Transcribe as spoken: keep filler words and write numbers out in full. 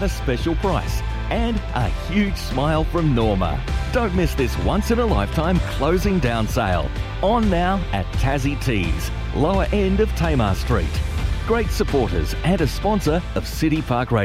a special price and a huge smile from Norma. Don't miss this once-in-a-lifetime closing down sale. On now at Tassie Tees, lower end of Tamar Street. Great supporters and a sponsor of City Park Radio.